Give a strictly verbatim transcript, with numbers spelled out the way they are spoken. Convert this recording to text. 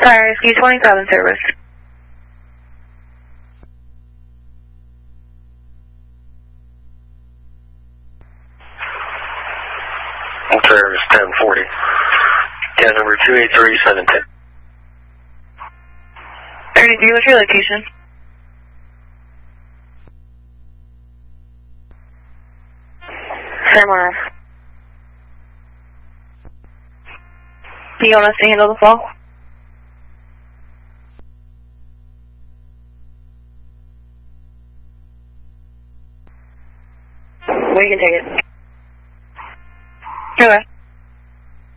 Fire Rescue twenty-seven service. Service ten forty. Cat number two eight three seven ten. thirty-three, what's your location? Fairmont. Do you want us to handle the fall? We can take it.